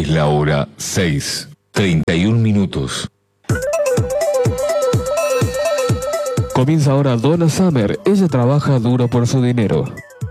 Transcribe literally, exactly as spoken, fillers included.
Es la hora seis, treinta y un minutos. Comienza ahora Donna Summer. Ella trabaja duro por su dinero.